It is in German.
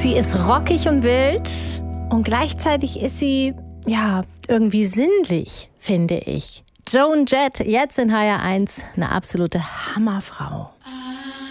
Sie ist rockig und wild und gleichzeitig ist sie, irgendwie sinnlich, finde ich. Joan Jett, jetzt in HR1, eine absolute Hammerfrau.